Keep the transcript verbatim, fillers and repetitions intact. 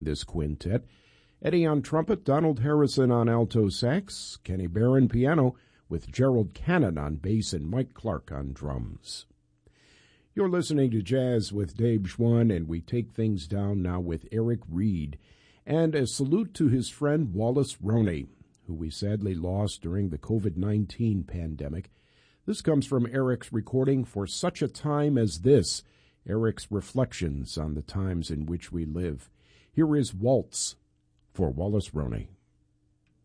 this quintet. Eddie on trumpet, Donald Harrison on alto sax, Kenny Barron piano, with Gerald Cannon on bass and Mike Clark on drums. You're listening to Jazz with Dave Schwann, and we take things down now with Eric Reed, and a salute to his friend Wallace Roney, who we sadly lost during the covid nineteen pandemic. This comes from Eric's recording For Such a Time as This, Eric's reflections on the times in which we live. Here is Waltz for Wallace Roney.